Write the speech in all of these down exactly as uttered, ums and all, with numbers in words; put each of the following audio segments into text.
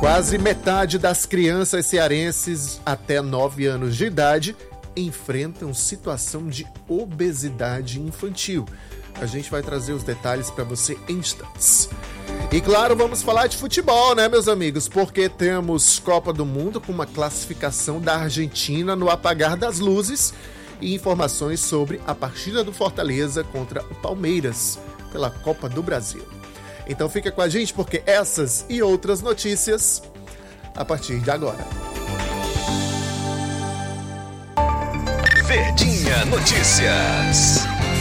Quase metade das crianças cearenses até nove anos de idade enfrentam situação de obesidade infantil. A gente vai trazer os detalhes para você em instantes. E claro, vamos falar de futebol, né, meus amigos? Porque temos Copa do Mundo com uma classificação da Argentina no apagar das luzes e informações sobre a partida do Fortaleza contra o Palmeiras pela Copa do Brasil. Então fica com a gente porque essas e outras notícias a partir de agora. Verdinha Notícias.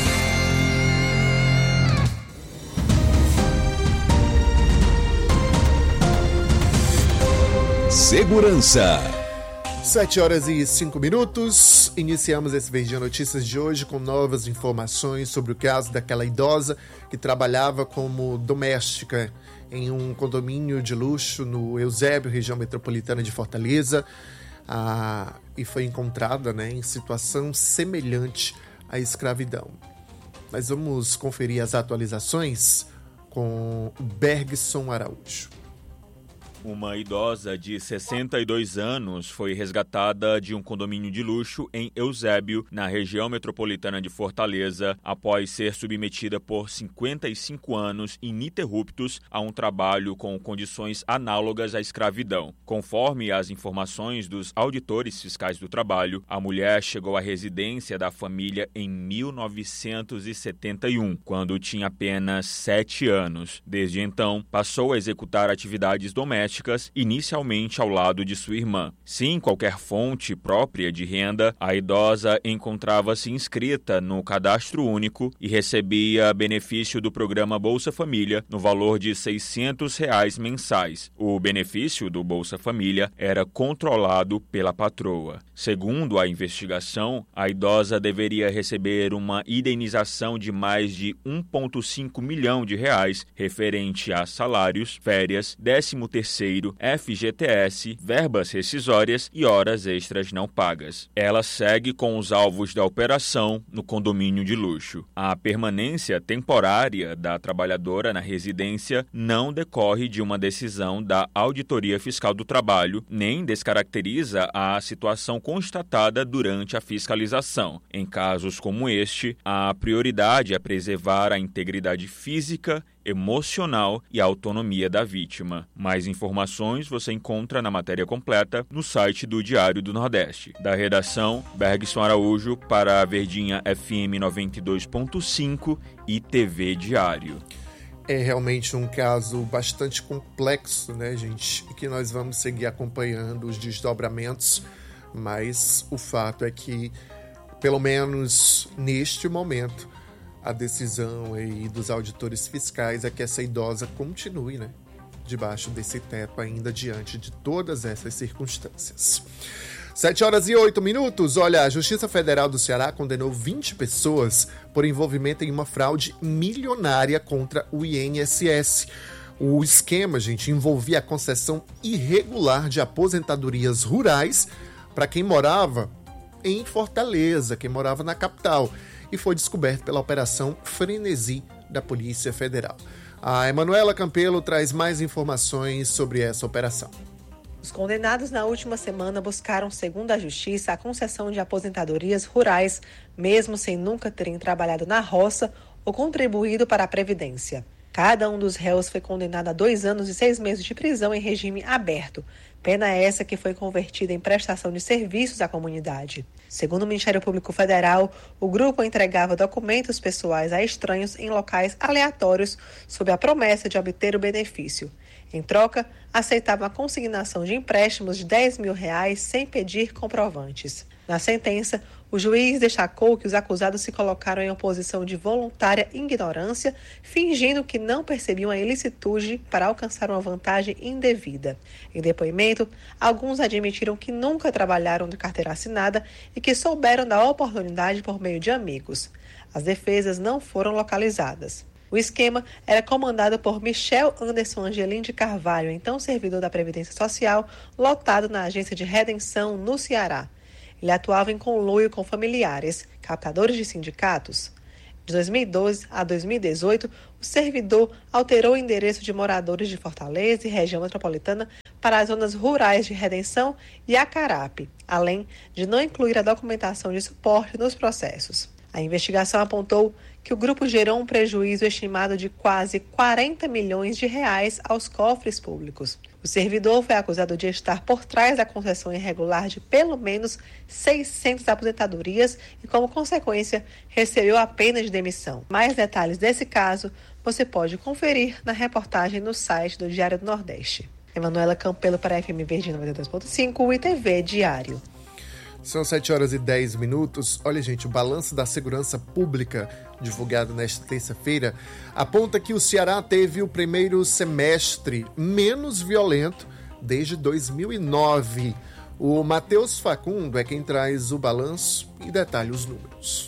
Segurança. Sete horas e cinco minutos. Iniciamos esse Verdinha Notícias de hoje com novas informações sobre o caso daquela idosa que trabalhava como doméstica em um condomínio de luxo no Eusébio, região metropolitana de Fortaleza, ah, e foi encontrada, né, em situação semelhante à escravidão. Mas vamos conferir as atualizações com Bergson Araújo. Uma idosa de sessenta e dois anos foi resgatada de um condomínio de luxo em Eusébio, na região metropolitana de Fortaleza, após ser submetida por cinquenta e cinco anos ininterruptos a um trabalho com condições análogas à escravidão. Conforme as informações dos auditores fiscais do trabalho, a mulher chegou à residência da família em mil novecentos e setenta e um, quando tinha apenas sete anos. Desde então, passou a executar atividades domésticas inicialmente ao lado de sua irmã. Sem qualquer fonte própria de renda, a idosa encontrava-se inscrita no Cadastro Único e recebia benefício do programa Bolsa Família no valor de seiscentos reais mensais. O benefício do Bolsa Família era controlado pela patroa. Segundo a investigação, a idosa deveria receber uma indenização de mais de um vírgula cinco milhão de reais referente a salários, férias, décimo terceiro, F G T S, verbas rescisórias e horas extras não pagas. Ela segue com os alvos da operação no condomínio de luxo. A permanência temporária da trabalhadora na residência não decorre de uma decisão da Auditoria Fiscal do Trabalho, nem descaracteriza a situação constatada durante a fiscalização. Em casos como este, a prioridade é preservar a integridade física, emocional e a autonomia da vítima. Mais informações você encontra na matéria completa no site do Diário do Nordeste. Da redação, Bergson Araújo para a Verdinha F M noventa e dois ponto cinco e T V Diário. É realmente um caso bastante complexo, né, gente? E que nós vamos seguir acompanhando os desdobramentos, mas o fato é que, pelo menos neste momento, a decisão aí dos auditores fiscais é que essa idosa continue, né, debaixo desse teto ainda diante de todas essas circunstâncias. Sete horas e oito minutos. Olha, a Justiça Federal do Ceará condenou vinte pessoas por envolvimento em uma fraude milionária contra o I N S S. O esquema, gente, envolvia a concessão irregular de aposentadorias rurais para quem morava em Fortaleza, quem morava na capital, e foi descoberto pela Operação Frenesi da Polícia Federal. A Emanuela Campelo traz mais informações sobre essa operação. Os condenados na última semana buscaram, segundo a Justiça, a concessão de aposentadorias rurais, mesmo sem nunca terem trabalhado na roça ou contribuído para a Previdência. Cada um dos réus foi condenado a dois anos e seis meses de prisão em regime aberto, pena essa que foi convertida em prestação de serviços à comunidade. Segundo o Ministério Público Federal, o grupo entregava documentos pessoais a estranhos em locais aleatórios sob a promessa de obter o benefício. Em troca, aceitava a consignação de empréstimos de dez mil reais sem pedir comprovantes. Na sentença, o juiz destacou que os acusados se colocaram em uma posição de voluntária ignorância, fingindo que não percebiam a ilicitude para alcançar uma vantagem indevida. Em depoimento, alguns admitiram que nunca trabalharam de carteira assinada e que souberam da oportunidade por meio de amigos. As defesas não foram localizadas. O esquema era comandado por Michel Anderson Angelim de Carvalho, então servidor da Previdência Social, lotado na agência de redenção no Ceará. Ele atuava em conluio com familiares, captadores de sindicatos. De dois mil e doze a dois mil e dezoito, o servidor alterou o endereço de moradores de Fortaleza e região metropolitana para as zonas rurais de Redenção e Acarape, além de não incluir a documentação de suporte nos processos. A investigação apontou que o grupo gerou um prejuízo estimado de quase quarenta milhões de reais aos cofres públicos. O servidor foi acusado de estar por trás da concessão irregular de pelo menos seiscentas aposentadorias e, como consequência, recebeu a pena de demissão. Mais detalhes desse caso você pode conferir na reportagem no site do Diário do Nordeste. Emanuela Campelo para a F M Verde noventa e dois ponto cinco e T V Diário. São sete horas e dez minutos. Olha, gente, o balanço da segurança pública, divulgado nesta terça-feira, aponta que o Ceará teve o primeiro semestre menos violento desde dois mil e nove. O Matheus Facundo é quem traz o balanço e detalha os números.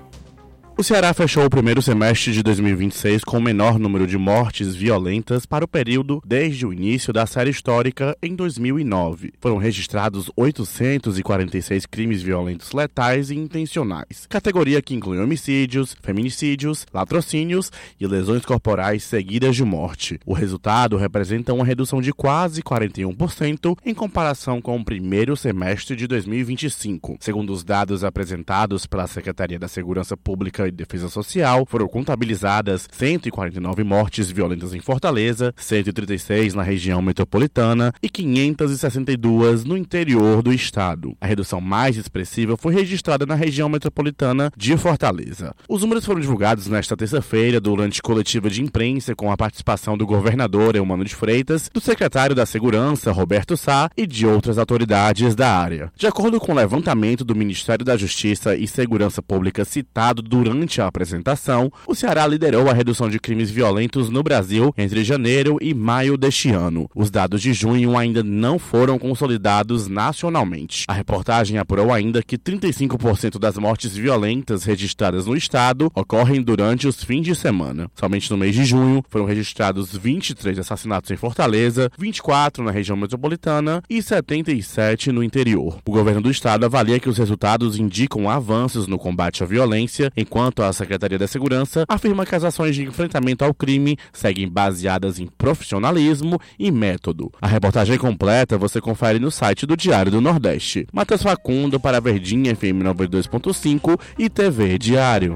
O Ceará fechou o primeiro semestre de dois mil e vinte e seis com o menor número de mortes violentas para o período desde o início da série histórica em dois mil e nove. Foram registrados oitocentos e quarenta e seis crimes violentos letais e intencionais, categoria que inclui homicídios, feminicídios, latrocínios e lesões corporais seguidas de morte. O resultado representa uma redução de quase quarenta e um por cento em comparação com o primeiro semestre de dois mil e vinte e cinco. Segundo os dados apresentados pela Secretaria da Segurança Pública e Defesa Social, foram contabilizadas cento e quarenta e nove mortes violentas em Fortaleza, cento e trinta e seis na região metropolitana e quinhentas e sessenta e duas no interior do estado. A redução mais expressiva foi registrada na região metropolitana de Fortaleza. Os números foram divulgados nesta terça-feira durante coletiva de imprensa com a participação do governador Eumano de Freitas, do secretário da Segurança Roberto Sá e de outras autoridades da área. De acordo com o levantamento do Ministério da Justiça e Segurança Pública citado durante Durante a apresentação, o Ceará liderou a redução de crimes violentos no Brasil entre janeiro e maio deste ano. Os dados de junho ainda não foram consolidados nacionalmente. A reportagem apurou ainda que trinta e cinco por cento das mortes violentas registradas no estado ocorrem durante os fins de semana. Somente no mês de junho foram registrados vinte e três assassinatos em Fortaleza, vinte e quatro na região metropolitana e setenta e sete no interior. O governo do estado avalia que os resultados indicam avanços no combate à violência, enquanto Enquanto a Secretaria da Segurança afirma que as ações de enfrentamento ao crime seguem baseadas em profissionalismo e método. A reportagem completa você confere no site do Diário do Nordeste. Matheus Facundo para a Verdinha F M noventa e dois ponto cinco e T V Diário.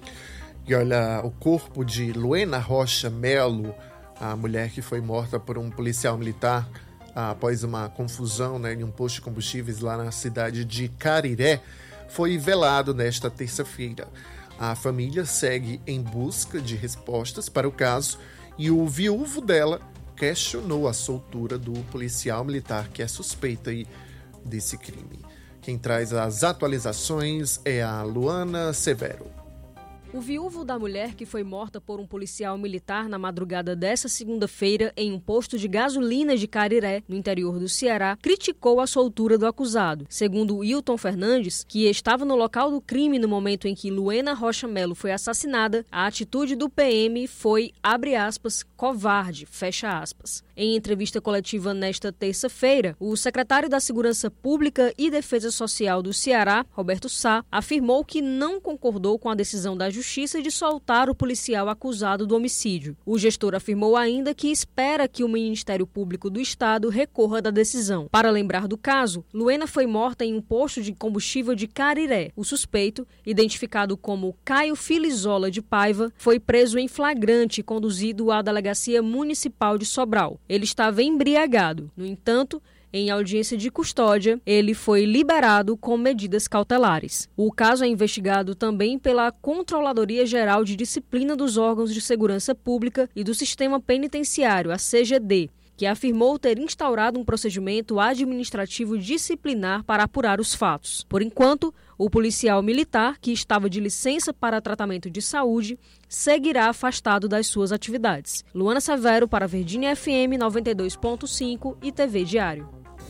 E olha, o corpo de Luena Rocha Melo, a mulher que foi morta por um policial militar após uma confusão, né, em um posto de combustíveis lá na cidade de Cariré, foi velado nesta terça-feira. A família segue em busca de respostas para o caso e o viúvo dela questionou a soltura do policial militar que é suspeita aí desse crime. Quem traz as atualizações é a Luana Severo. O viúvo da mulher que foi morta por um policial militar na madrugada dessa segunda-feira em um posto de gasolina de Cariré, no interior do Ceará, criticou a soltura do acusado. Segundo Wilton Fernandes, que estava no local do crime no momento em que Luena Rocha Melo foi assassinada, a atitude do P M foi, abre aspas, covarde, fecha aspas. Em entrevista coletiva nesta terça-feira, o secretário da Segurança Pública e Defesa Social do Ceará, Roberto Sá, afirmou que não concordou com a decisão da Justiça de soltar o policial acusado do homicídio. O gestor afirmou ainda que espera que o Ministério Público do Estado recorra da decisão. Para lembrar do caso, Luena foi morta em um posto de combustível de Cariré. O suspeito, identificado como Caio Filizola de Paiva, foi preso em flagrante e conduzido à Delegacia Municipal de Sobral. Ele estava embriagado. No entanto, em audiência de custódia, ele foi liberado com medidas cautelares. O caso é investigado também pela Controladoria Geral de Disciplina dos Órgãos de Segurança Pública e do Sistema Penitenciário, a C G D, que afirmou ter instaurado um procedimento administrativo disciplinar para apurar os fatos. Por enquanto, o policial militar, que estava de licença para tratamento de saúde, seguirá afastado das suas atividades. Luana Severo para a Verdinha F M noventa e dois ponto cinco e T V Diário.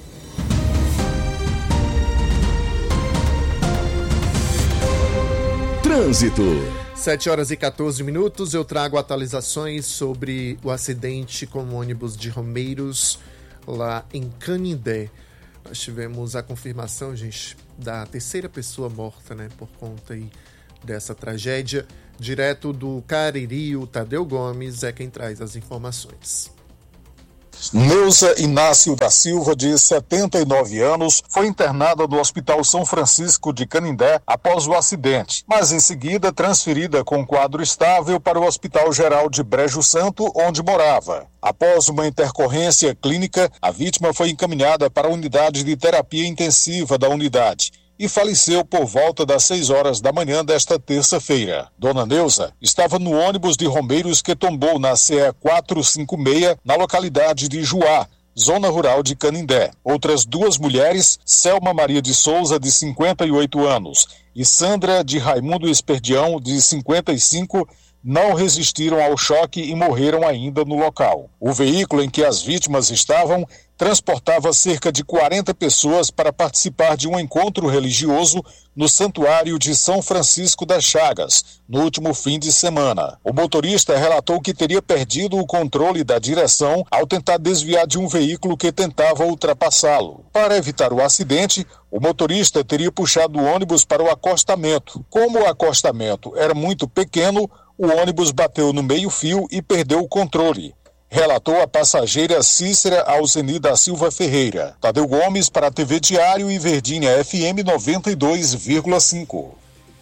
Trânsito. sete horas e catorze minutos, eu trago atualizações sobre o acidente com o ônibus de Romeiros lá em Canindé. Nós tivemos a confirmação, gente, da terceira pessoa morta, né, por conta aí dessa tragédia. Direto do Cariri, o Tadeu Gomes é quem traz as informações. Neuza Inácio da Silva, de setenta e nove anos, foi internada no Hospital São Francisco de Canindé após o acidente, mas em seguida transferida com quadro estável para o Hospital Geral de Brejo Santo, onde morava. Após uma intercorrência clínica, a vítima foi encaminhada para a unidade de terapia intensiva da unidade e faleceu por volta das seis horas da manhã desta terça-feira. Dona Neuza estava no ônibus de Romeiros que tombou na C E quatrocentos e cinquenta e seis, na localidade de Juá, zona rural de Canindé. Outras duas mulheres, Selma Maria de Souza, de cinquenta e oito anos, e Sandra de Raimundo Esperdião, de cinquenta e cinco, não resistiram ao choque e morreram ainda no local. O veículo em que as vítimas estavam transportava cerca de quarenta pessoas para participar de um encontro religioso no Santuário de São Francisco das Chagas, no último fim de semana. O motorista relatou que teria perdido o controle da direção ao tentar desviar de um veículo que tentava ultrapassá-lo. Para evitar o acidente, o motorista teria puxado o ônibus para o acostamento. Como o acostamento era muito pequeno, o ônibus bateu no meio-fio e perdeu o controle, relatou a passageira Cícera Alzeni da Silva Ferreira. Tadeu Gomes para a T V Diário e Verdinha F M noventa e dois vírgula cinco.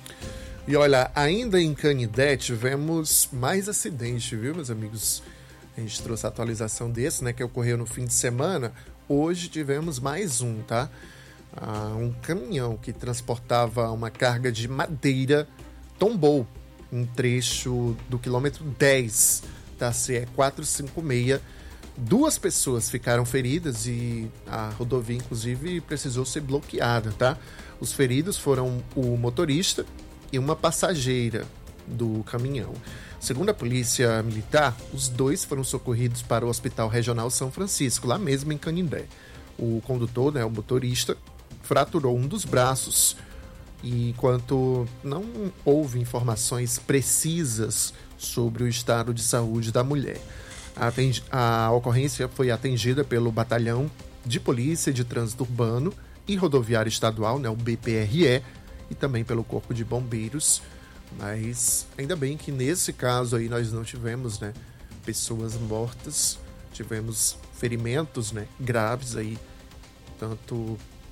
E olha, ainda em Canindé tivemos mais acidente, viu, meus amigos? A gente trouxe a atualização desse, né, que ocorreu no fim de semana. Hoje tivemos mais um, tá? Ah, um caminhão que transportava uma carga de madeira tombou um trecho do quilômetro dez da C E quatrocentos e cinquenta e seis. Duas pessoas ficaram feridas e a rodovia, inclusive, precisou ser bloqueada, tá? Os feridos foram o motorista e uma passageira do caminhão. Segundo a polícia militar, os dois foram socorridos para o Hospital Regional São Francisco, lá mesmo em Canindé. O condutor, né, o motorista, fraturou um dos braços, e enquanto não houve informações precisas sobre o estado de saúde da mulher. A, atend... a ocorrência foi atendida pelo Batalhão de Polícia de Trânsito Urbano e Rodoviária Estadual, né, o B P R E, e também pelo Corpo de Bombeiros. Mas ainda bem que nesse caso aí nós não tivemos, né, pessoas mortas, tivemos ferimentos, né, graves aí, tanto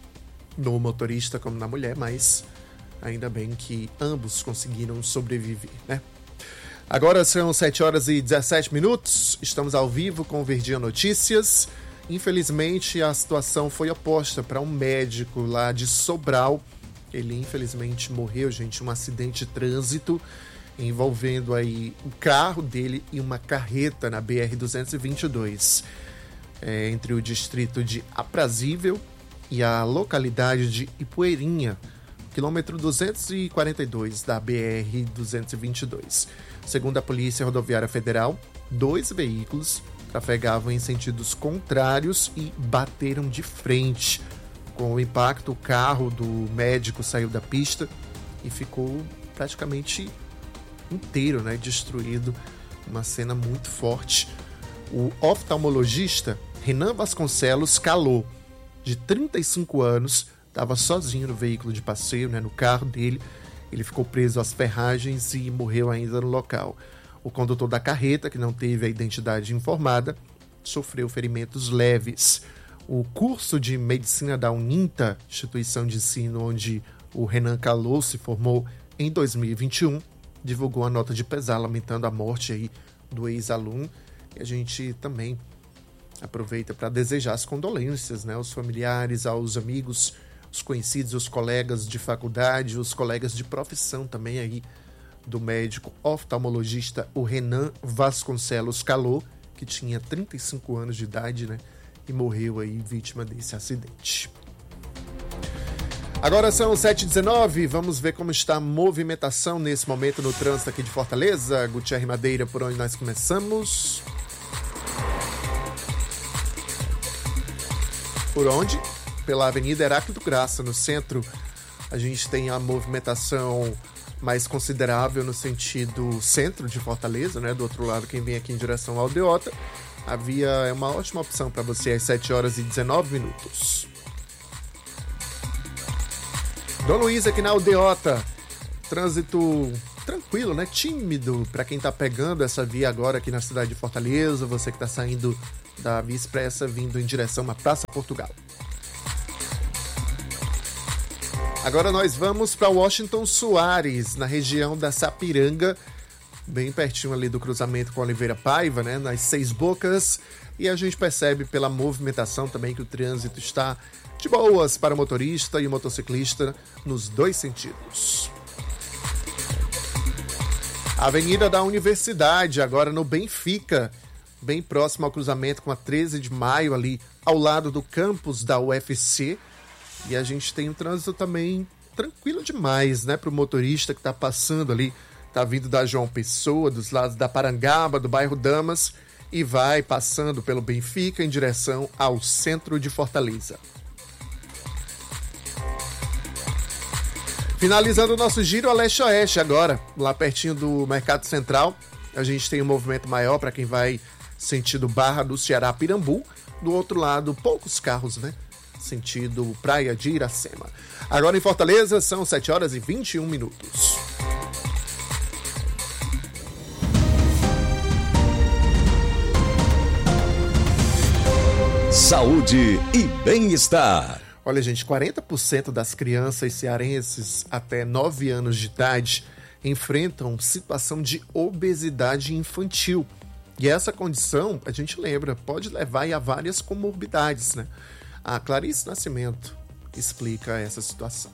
no motorista como na mulher, mas ainda bem que ambos conseguiram sobreviver, né? Agora são sete horas e dezessete minutos, estamos ao vivo com o Verdinha Notícias. Infelizmente a situação foi oposta para um médico lá de Sobral. Ele infelizmente morreu, gente, um acidente de trânsito envolvendo aí o carro dele e uma carreta na B R duzentos e vinte e dois, é, entre o distrito de Aprazível e a localidade de Ipueirinha, quilômetro duzentos e quarenta e dois da B R duzentos e vinte e dois. Segundo a Polícia Rodoviária Federal, dois veículos trafegavam em sentidos contrários e bateram de frente. Com o impacto, o carro do médico saiu da pista e ficou praticamente inteiro, né, destruído. Uma cena muito forte. O oftalmologista Renan Vasconcelos Calô, de trinta e cinco anos, estava sozinho no veículo de passeio, né, no carro dele. Ele ficou preso às ferragens e morreu ainda no local. O condutor da carreta, que não teve a identidade informada, sofreu ferimentos leves. O curso de medicina da Uninta, instituição de ensino onde o Renan Calô se formou em dois mil e vinte e um, divulgou a nota de pesar lamentando a morte aí do ex-aluno. E a gente também aproveita para desejar as condolências, né, aos familiares, aos amigos, os conhecidos, os colegas de faculdade, os colegas de profissão também aí do médico oftalmologista, o Renan Vasconcelos Calô, que tinha trinta e cinco anos de idade, né, e morreu aí vítima desse acidente. Agora são sete e dezenove, vamos ver como está a movimentação nesse momento no trânsito aqui de Fortaleza. Gutierre Madeira, por onde nós começamos? Por onde? Pela Avenida Heráclito Graça, no centro. A gente tem a movimentação mais considerável no sentido centro de Fortaleza, né? Do outro lado, quem vem aqui em direção ao Aldeota. A via é uma ótima opção para você às sete horas e dezenove minutos. Dom Luiz aqui na Aldeota. Trânsito tranquilo, né? Tímido para quem tá pegando essa via agora aqui na cidade de Fortaleza, você que tá saindo da Via Expressa vindo em direção à Praça Portugal. Agora nós vamos para Washington Soares, na região da Sapiranga, bem pertinho ali do cruzamento com Oliveira Paiva, né, nas Seis Bocas, e a gente percebe pela movimentação também que o trânsito está de boas para o motorista e o motociclista nos dois sentidos. Avenida da Universidade, agora no Benfica, bem próximo ao cruzamento com a treze de maio, ali ao lado do campus da U F C. E a gente tem um trânsito também tranquilo demais, né, para o motorista que está passando ali, está vindo da João Pessoa, dos lados da Parangaba, do bairro Damas, e vai passando pelo Benfica em direção ao centro de Fortaleza. Finalizando o nosso giro a leste-oeste agora, lá pertinho do Mercado Central, a gente tem um movimento maior para quem vai sentido Barra do Ceará, Pirambu. Do outro lado, poucos carros, né? Sentido Praia de Iracema. Agora em Fortaleza são sete horas e vinte e um minutos. Saúde e bem-estar. Olha, gente, quarenta por cento das crianças cearenses até nove anos de idade enfrentam situação de obesidade infantil. E essa condição, a gente lembra, pode levar a várias comorbidades, né? A Clarice Nascimento explica essa situação.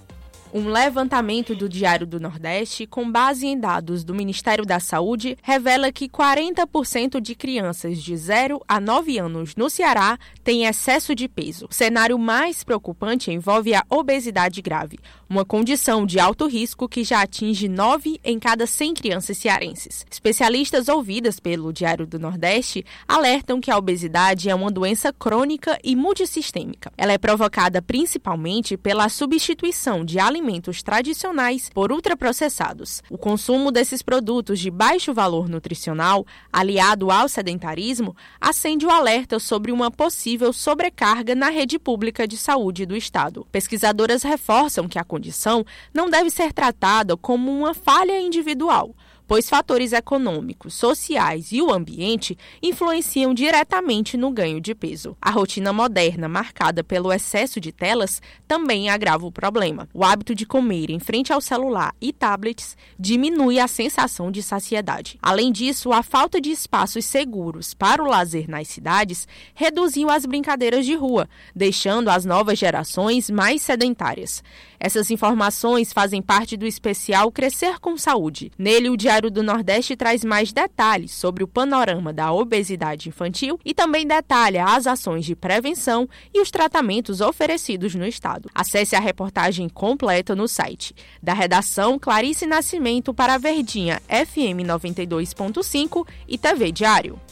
Um levantamento do Diário do Nordeste, com base em dados do Ministério da Saúde, revela que quarenta por cento de crianças de zero a nove anos no Ceará têm excesso de peso. O cenário mais preocupante envolve a obesidade grave, uma condição de alto risco que já atinge nove em cada cem crianças cearenses. Especialistas ouvidas pelo Diário do Nordeste alertam que a obesidade é uma doença crônica e multissistêmica. Ela é provocada principalmente pela substituição de alimentos alimentos tradicionais por ultraprocessados. O consumo desses produtos de baixo valor nutricional, aliado ao sedentarismo, acende o alerta sobre uma possível sobrecarga na rede pública de saúde do Estado. Pesquisadoras reforçam que a condição não deve ser tratada como uma falha individual, pois fatores econômicos, sociais e o ambiente influenciam diretamente no ganho de peso. A rotina moderna, marcada pelo excesso de telas, também agrava o problema. O hábito de comer em frente ao celular e tablets diminui a sensação de saciedade. Além disso, a falta de espaços seguros para o lazer nas cidades reduziu as brincadeiras de rua, deixando as novas gerações mais sedentárias. Essas informações fazem parte do especial Crescer com Saúde. Nele, o Diário do Nordeste traz mais detalhes sobre o panorama da obesidade infantil e também detalha as ações de prevenção e os tratamentos oferecidos no estado. Acesse a reportagem completa no site. Da redação, Clarice Nascimento para a Verdinha F M noventa e dois ponto cinco e T V Diário.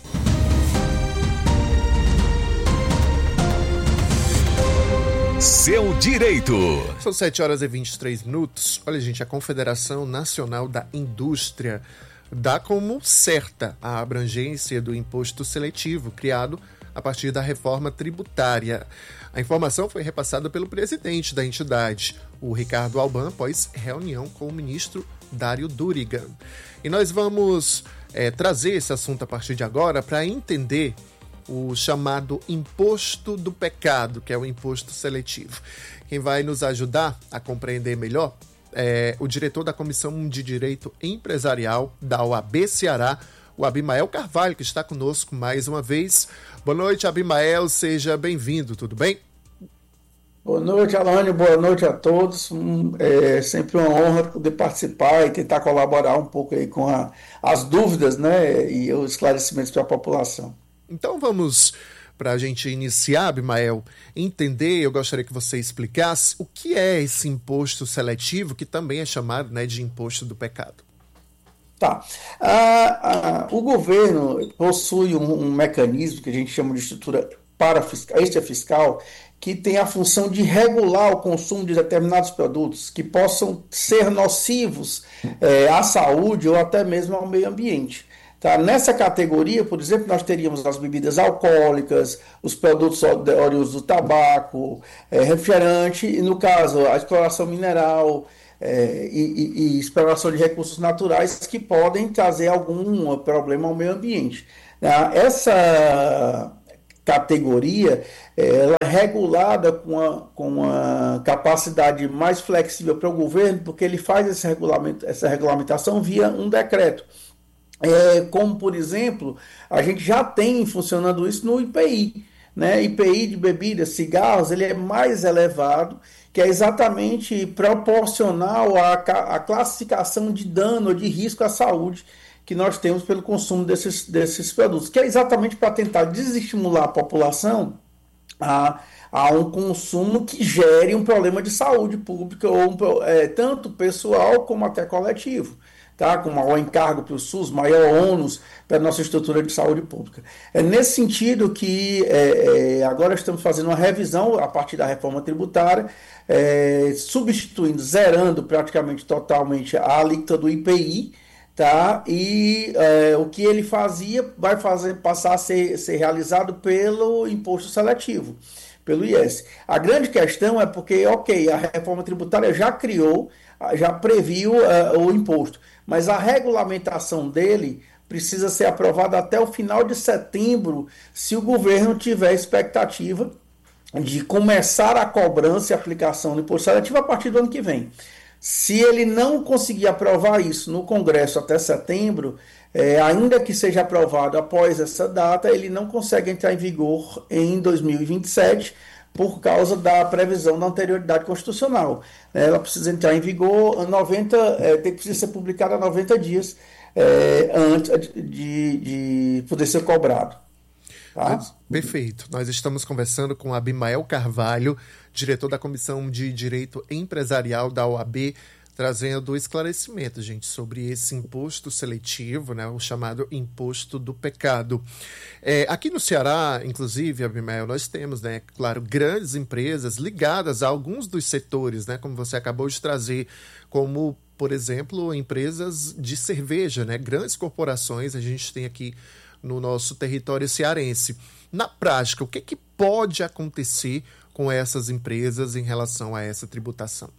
Seu direito. São sete horas e vinte e três minutos. Olha, gente, a Confederação Nacional da Indústria dá como certa a abrangência do imposto seletivo criado a partir da reforma tributária. A informação foi repassada pelo presidente da entidade, o Ricardo Alban, após reunião com o ministro Dário Durigan. E nós vamos é, trazer esse assunto a partir de agora para entender o chamado imposto do pecado, que é o imposto seletivo. Quem vai nos ajudar a compreender melhor é o diretor da Comissão de Direito Empresarial da O A B Ceará, o Abimael Carvalho, que está conosco mais uma vez. Boa noite, Abimael, seja bem-vindo, tudo bem? Boa noite, Alane, boa noite a todos. É sempre uma honra poder participar e tentar colaborar um pouco aí com a, as dúvidas, né, e os esclarecimentos para a população. Então vamos, para a gente iniciar, Abimael, entender, eu gostaria que você explicasse o que é esse imposto seletivo, que também é chamado, né, de imposto do pecado. Tá. Ah, ah, o governo possui um, um mecanismo que a gente chama de estrutura parafiscal, extrafiscal, que tem a função de regular o consumo de determinados produtos que possam ser nocivos é, à saúde ou até mesmo ao meio ambiente. Tá, nessa categoria, por exemplo, nós teríamos as bebidas alcoólicas, os produtos oriundos do tabaco, é, refrigerante, e no caso, a exploração mineral, é, e, e, e exploração de recursos naturais que podem trazer algum problema ao meio ambiente. Essa categoria ela é regulada com a, com a capacidade mais flexível para o governo, porque ele faz esse regulamento, essa regulamentação via um decreto. É, como, por exemplo, a gente já tem funcionando isso no I P I. Né? I P I de bebidas, cigarros, ele é mais elevado, que é exatamente proporcional à, à classificação de dano ou de risco à saúde que nós temos pelo consumo desses, desses produtos, que é exatamente para tentar desestimular a população a, a um consumo que gere um problema de saúde pública, ou um, é, tanto pessoal como até coletivo, tá? Com maior encargo para o SUS, maior ônus para a nossa estrutura de saúde pública. É nesse sentido que é, é, agora estamos fazendo uma revisão a partir da reforma tributária, é, substituindo, zerando praticamente totalmente a alíquota do I P I, tá? E é, o que ele fazia vai fazer, passar a ser, ser realizado pelo imposto seletivo, pelo I S. A grande questão é porque, ok, a reforma tributária já criou, já previu uh, o imposto, mas a regulamentação dele precisa ser aprovada até o final de setembro, se o governo tiver expectativa de começar a cobrança e aplicação do imposto seletivo a partir do ano que vem. Se ele não conseguir aprovar isso no Congresso até setembro, é, ainda que seja aprovado após essa data, ele não consegue entrar em vigor em dois mil e vinte e sete, por causa da previsão da anterioridade constitucional. Ela precisa entrar em vigor noventa, é, tem que ser publicada há noventa dias é, antes de, de poder ser cobrado. Tá? Perfeito. Nós estamos conversando com Abimael Carvalho, diretor da Comissão de Direito Empresarial da O A B, trazendo esclarecimento, gente, sobre esse imposto seletivo, né, o chamado imposto do pecado. É, aqui no Ceará, inclusive, Abimael, nós temos, né, claro, grandes empresas ligadas a alguns dos setores, né, como você acabou de trazer, como, por exemplo, empresas de cerveja, né, grandes corporações a gente tem aqui no nosso território cearense. Na prática, o que, que pode acontecer com essas empresas em relação a essa tributação?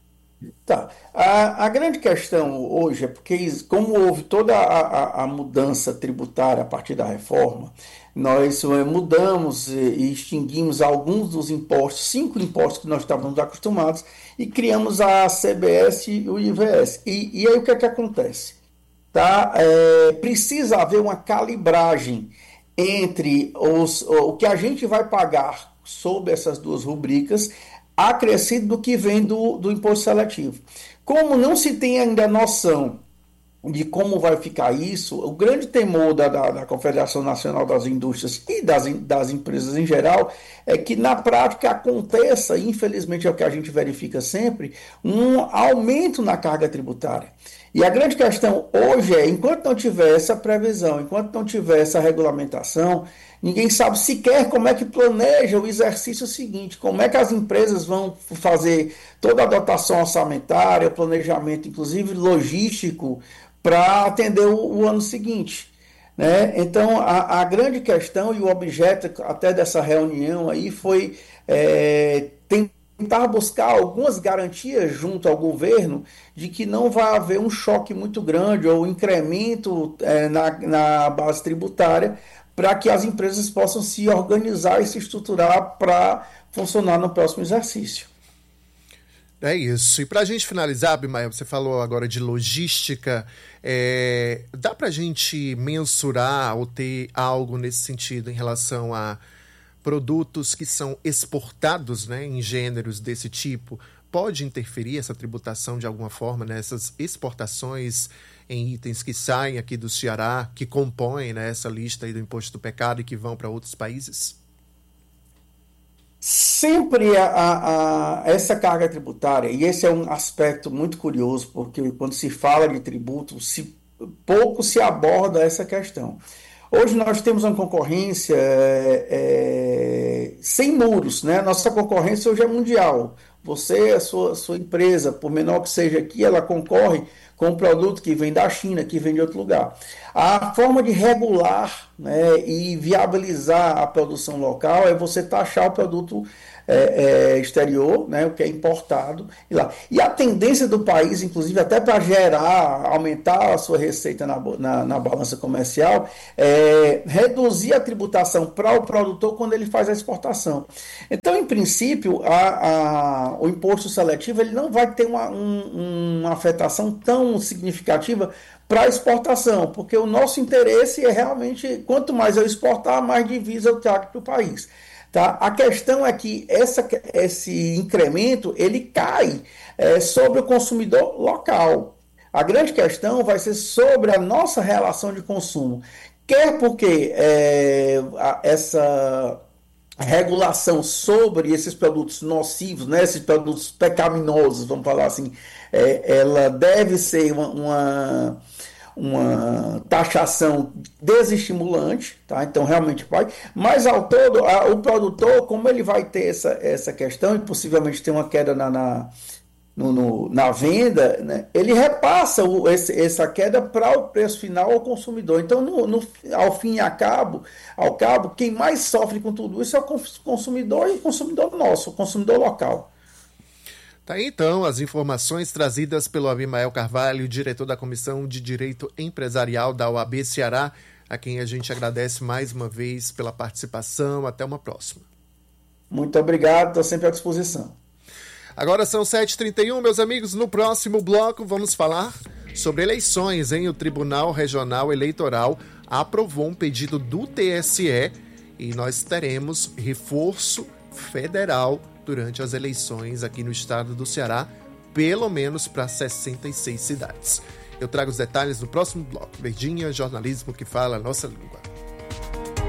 Tá. A, a grande questão hoje é porque, como houve toda a, a, a mudança tributária a partir da reforma, nós é, mudamos e, e extinguimos alguns dos impostos, cinco impostos que nós estávamos acostumados, e criamos a C B S e o I V S. E, e aí o que é que acontece? Tá? É, precisa haver uma calibragem entre os, o que a gente vai pagar sob essas duas rubricas, acrescido do que vem do, do imposto seletivo. Como não se tem ainda noção de como vai ficar isso, o grande temor da, da, da Confederação Nacional das Indústrias e das, das empresas em geral é que na prática aconteça, infelizmente é o que a gente verifica sempre, um aumento na carga tributária. E a grande questão hoje é, enquanto não tiver essa previsão, enquanto não tiver essa regulamentação, ninguém sabe sequer como é que planeja o exercício seguinte, como é que as empresas vão fazer toda a dotação orçamentária, planejamento, inclusive logístico, para atender o, o ano seguinte. Né? Então, a, a grande questão e o objeto até dessa reunião aí foi é, tentar buscar algumas garantias junto ao governo de que não vai haver um choque muito grande ou um incremento é, na, na base tributária, para que as empresas possam se organizar e se estruturar para funcionar no próximo exercício. É isso. E para a gente finalizar, Abimael, você falou agora de logística, é, dá para a gente mensurar ou ter algo nesse sentido em relação a produtos que são exportados, né, em gêneros desse tipo? Pode interferir essa tributação de alguma forma nessas exportações em itens que saem aqui do Ceará, que compõem, né, essa lista aí do imposto do pecado e que vão para outros países? Sempre a, a, a, essa carga tributária, e esse é um aspecto muito curioso, porque quando se fala de tributo, se, pouco se aborda essa questão. Hoje nós temos uma concorrência é, é, sem muros, né? Nossa concorrência hoje é mundial. Você, a sua, sua empresa, por menor que seja aqui, ela concorre com produto que vem da China, que vem de outro lugar. A forma de regular, né, e viabilizar a produção local é você taxar o produto é, é, exterior, né, o que é importado. E, lá. e a tendência do país, inclusive, até para gerar, aumentar a sua receita na, na, na balança comercial, é reduzir a tributação para o produtor quando ele faz a exportação. Então, em princípio, a, a, o imposto seletivo ele não vai ter uma, um, uma afetação tão significativa para a exportação, porque o nosso interesse é realmente, quanto mais eu exportar, mais divisa eu trago para o país. Tá? A questão é que essa, esse incremento ele cai é, sobre o consumidor local. A grande questão vai ser sobre a nossa relação de consumo. Quer porque é, a, essa regulação sobre esses produtos nocivos, né, esses produtos pecaminosos, vamos falar assim, é, ela deve ser uma... uma uma taxação desestimulante, tá? Então realmente vai, mas ao todo a, o produtor, como ele vai ter essa, essa questão e possivelmente ter uma queda na, na, no, no, na venda, né? Ele repassa o, esse, essa queda para o preço final ao consumidor. Então no, no, ao fim e ao cabo, ao cabo, quem mais sofre com tudo isso é o consumidor e o consumidor nosso, o consumidor local. Tá aí, então, as informações trazidas pelo Abimael Carvalho, diretor da Comissão de Direito Empresarial da O A B Ceará, a quem a gente agradece mais uma vez pela participação. Até uma próxima. Muito obrigado, estou sempre à disposição. Agora são sete e trinta e um, meus amigos. No próximo bloco vamos falar sobre eleições, hein? O Tribunal Regional Eleitoral aprovou um pedido do T S E e nós teremos reforço federal durante as eleições aqui no estado do Ceará, pelo menos para sessenta e seis cidades. Eu trago os detalhes no próximo bloco. Verdinha, jornalismo que fala a nossa língua.